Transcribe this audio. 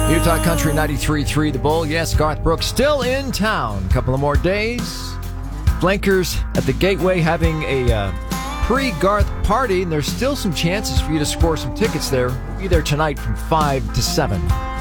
Utah Country 93.3 The Bull. Yes, Garth Brooks still in town. Couple of more days. Flankers at the Gateway having a pre-Garth party, and there's still some chances for you to score some tickets there. We'll be there tonight from 5 to 7.